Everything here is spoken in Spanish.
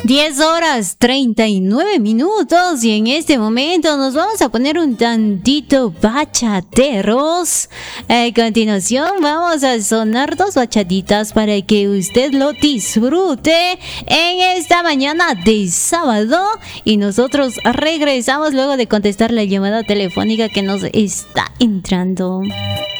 10:39 y en este momento nos vamos a poner un tantito bachateros. A continuación vamos a sonar dos bachatitas para que usted lo disfrute en esta mañana de sábado y nosotros regresamos luego de contestar la llamada telefónica que nos está entrando.